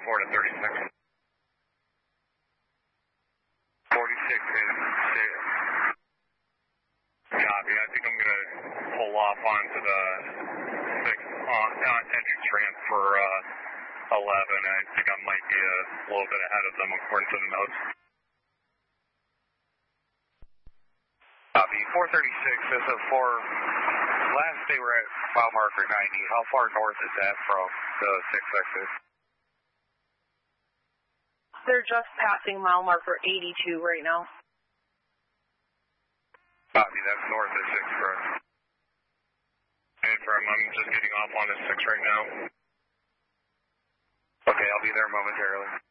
4 to 36. 46 is copy. I think I'm going to pull off onto the 6 entrance ramp for 11. I think I might be a little bit ahead of them according to the notes. Copy. 436 is a 4. Last they were at mile marker 90. How far north is that from the 6 exit? They're just passing mile marker 82 right now. Copy, that's north of 6, correct? Confirm, I'm just getting off on the 6 right now. Okay, I'll be there momentarily.